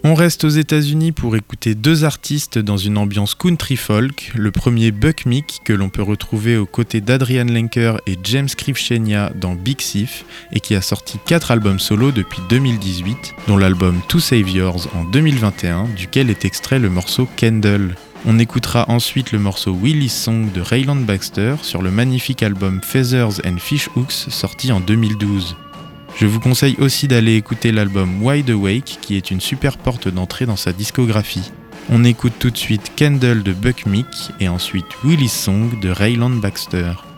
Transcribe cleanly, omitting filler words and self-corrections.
On reste aux États-Unis pour écouter deux artistes dans une ambiance country folk. Le premier, Buck Meek, que l'on peut retrouver aux côtés d'Adrian Lenker et James Krivchenia dans Big Thief et qui a sorti 4 albums solo depuis 2018, dont l'album Two Saviors en 2021, duquel est extrait le morceau Candle. On écoutera ensuite le morceau Willie's Song de Rayland Baxter sur le magnifique album Feathers and Fishhooks sorti en 2012. Je vous conseille aussi d'aller écouter l'album Wide Awake qui est une super porte d'entrée dans sa discographie. On écoute tout de suite Candle de Buck Meek et ensuite Willie's Song de Rayland Baxter.